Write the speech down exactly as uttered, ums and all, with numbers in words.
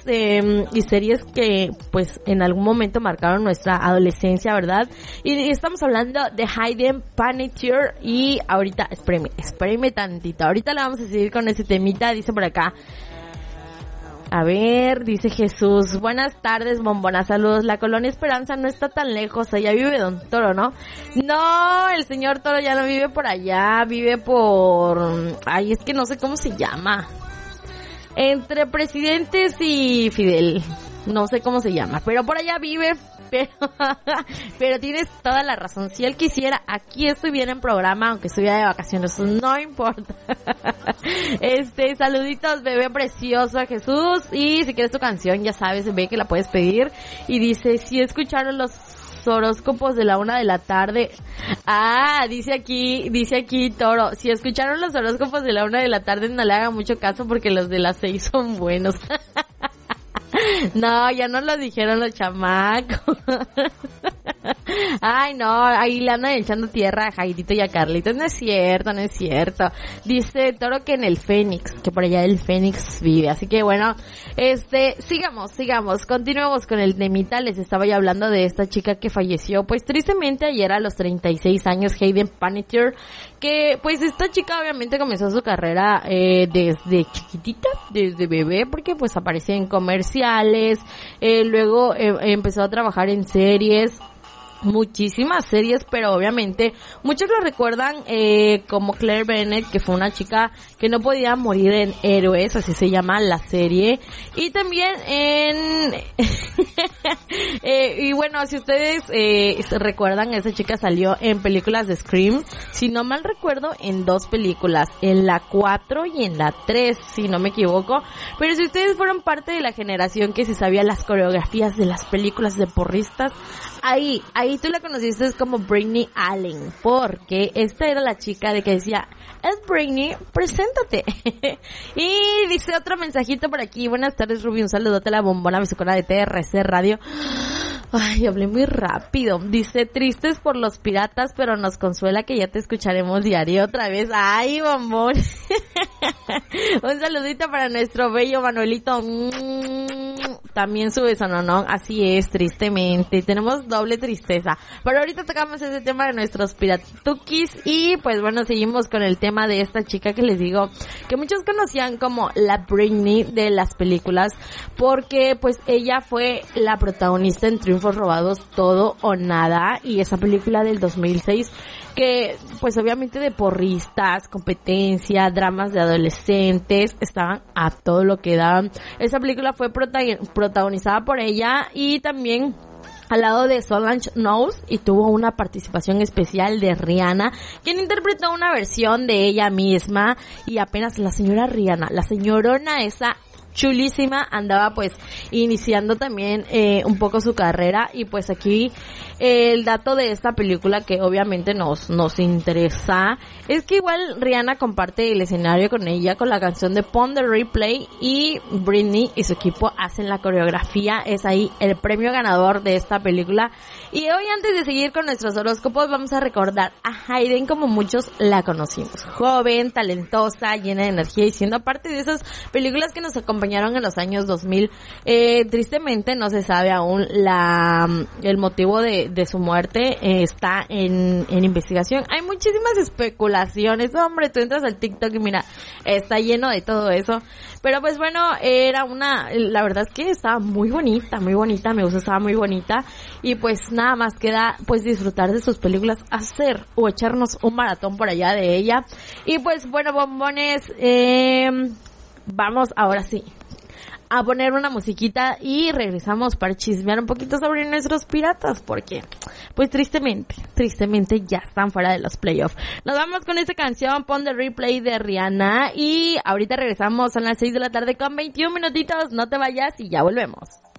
eh, y series que pues en algún momento marcaron nuestra adolescencia, ¿verdad? Y, y estamos hablando de Hayden Panettiere y ahorita, espérame, espérame tantito, ahorita le vamos a seguir con ese temita, dice por acá. A ver, dice Jesús, buenas tardes, bombona, saludos. La colonia Esperanza no está tan lejos, allá vive Don Toro, ¿no? No, el señor Toro ya no vive por allá, vive por... Ay, es que no sé cómo se llama. Entre Presidentes y Fidel, no sé cómo se llama, pero por allá vive... Pero, pero tienes toda la razón. Si él quisiera, aquí estoy bien en programa, aunque estuviera de vacaciones, no importa. Este, saluditos, bebé precioso a Jesús. Y si quieres tu canción, ya sabes, ve que la puedes pedir. Y dice, si escucharon los horóscopos de la una de la tarde. Ah, dice aquí, dice aquí Toro, si escucharon los horóscopos de la una de la tarde, no le hagan mucho caso porque los de las seis son buenos. No, ya no lo dijeron los chamacos. Ay, no, ahí le andan echando tierra a Jairito y a Carlitos. No es cierto, no es cierto. Dice Toro que en el Fénix, que por allá el Fénix vive. Así que bueno, este, sigamos, sigamos, continuemos con el temita. Les estaba ya hablando de esta chica que falleció, pues tristemente ayer a los treinta y seis años, Hayden Panettiere, que pues esta chica obviamente comenzó su carrera eh, desde chiquitita, desde bebé, porque pues aparecía en comerciales, eh, luego eh, empezó a trabajar en series, muchísimas series, pero obviamente muchos lo recuerdan eh, como Claire Bennett, que fue una chica que no podía morir en Héroes, así se llama la serie, y también en eh, y bueno, si ustedes eh, recuerdan, esa chica salió en películas de Scream, si no mal recuerdo, en dos películas, en la cuatro y en la tres, si no me equivoco, pero si ustedes fueron parte de la generación que se sabía las coreografías de las películas de porristas, ahí, ahí tú la conociste como Britney Allen, porque esta era la chica de que decía, es Britney, preséntate. Y dice otro mensajito por aquí, buenas tardes Ruby, un saludote a la bombona besucona de T R C Radio. Ay, hablé muy rápido. Dice, tristes por los piratas, pero nos consuela que ya te escucharemos diario otra vez. Ay, bombón. Un saludito para nuestro bello Manuelito. También su beso, no, no, así es, tristemente, tenemos doble tristeza, pero ahorita tocamos ese tema de nuestros piratuquis y pues bueno, seguimos con el tema de esta chica que les digo, que muchos conocían como la Britney de las películas, porque pues ella fue la protagonista en Triunfos Robados, Todo o Nada, y esa película del dos mil seis, que pues obviamente de porristas, competencia, dramas de adolescentes, estaban a todo lo que daban. Esa película fue prota- protagonizada por ella y también al lado de Solange Knowles, y tuvo una participación especial de Rihanna, quien interpretó una versión de ella misma, y apenas la señora Rihanna, la señorona esa chulísima, andaba pues iniciando también eh, un poco su carrera, y pues aquí eh, el dato de esta película que obviamente nos nos interesa es que igual Rihanna comparte el escenario con ella con la canción de Pon the Replay, y Britney y su equipo hacen la coreografía, es ahí el premio ganador de esta película. Y hoy, antes de seguir con nuestros horóscopos, vamos a recordar a Hayden como muchos la conocimos, joven, talentosa, llena de energía, y siendo parte de esas películas que nos acompañaron en los años dos mil. Eh, tristemente no se sabe aún la el motivo de, de su muerte, eh, está en, en investigación. Hay muchísimas especulaciones, hombre, tú entras al TikTok y mira, está lleno de todo eso. Pero pues bueno, era una, la verdad es que estaba muy bonita, muy bonita, me gusta, estaba muy bonita, y pues nada más queda pues disfrutar de sus películas, hacer o echarnos un maratón por allá de ella. Y pues bueno, bombones, eh, vamos ahora sí a poner una musiquita y regresamos para chismear un poquito sobre nuestros piratas, porque pues tristemente, tristemente ya están fuera de los playoffs. Nos vamos con esta canción, Pon the Replay de Rihanna, y ahorita regresamos a las seis de la tarde con veintiún minutitos, no te vayas y ya volvemos.